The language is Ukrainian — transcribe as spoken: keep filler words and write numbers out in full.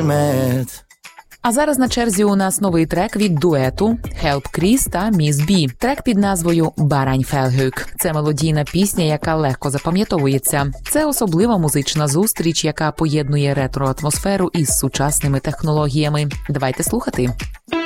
А зараз на черзі у нас новий трек від дуету Help Chris та Miss B. Трек під назвою «Бараньфелгюк». Це мелодійна пісня, яка легко запам'ятовується. Це особлива музична зустріч, яка поєднує ретро-атмосферу із сучасними технологіями. Давайте слухати.